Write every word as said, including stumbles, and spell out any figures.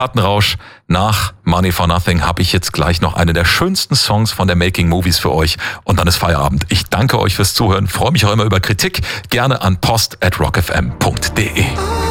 Rausch. Nach Money for Nothing habe ich jetzt gleich noch eine der schönsten Songs von der Making Movies für euch und dann ist Feierabend. Ich danke euch fürs Zuhören, freue mich auch immer über Kritik, gerne an post at rockfm punkt de.